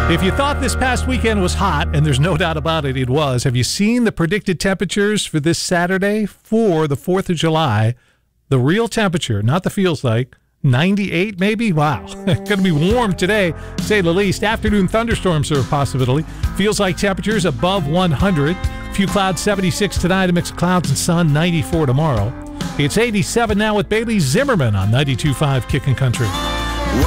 If you thought this past weekend was hot, and there's no doubt about it, it was, have you seen the predicted temperatures for this Saturday for the 4th of July? The real temperature, not the feels like, 98 maybe? Wow. It's going to be warm today, to say the least. Afternoon thunderstorms are a possibility. Feels like temperatures above 100. A few clouds, 76 tonight, a mix of clouds and sun, 94 tomorrow. It's 87 now with Bailey Zimmerman on 92.5 Kickin' Country.